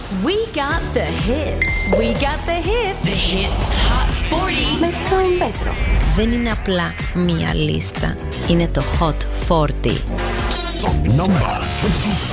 We got the hits. We got the hits. The Hits Hot 40. Με τον Πέτρο. Δεν είναι απλά μία λίστα. Είναι το Hot 40. Song number 25.